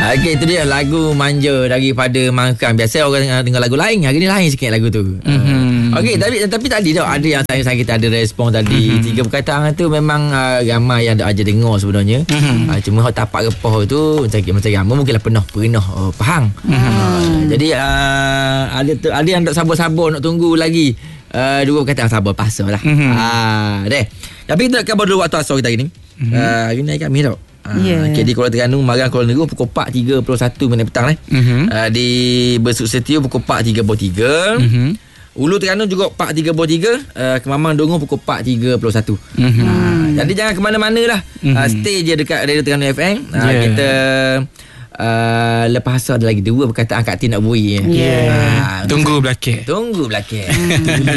Okey, itu dia lagu Manja daripada Mangkang. Biasa orang dengar lagu lain, hari ni lain sikit lagu tu. Okey, tapi tadi tau ada yang saya kita ada respon tadi. 3 perkataan tu memang ramai yang ada dengar sebenarnya. Cuma hak tapak repah tu macam ramai mungkinlah pernah faham. Jadi ada yang tak sabar-sabar nak tunggu lagi. 2 perkataan sabar pasal lah. Deh. Tapi kita nak khabar dulu waktu asal kita hari ni. Hari ni kami tau. Okay, di Kuala Terengganu, Marang Kuala Negeri pukul 4.31 minit petang di Besut Setiu pukul 4.33. Ulu Terengganu juga 4.33. Kemamang Dongo pukul 4.31. Jadi jangan ke mana-mana lah. Stay je dekat Radio Terengganu FM. Kita lepas ada lagi 2 perkataan Kak Tin nak bui. Tunggu belakang.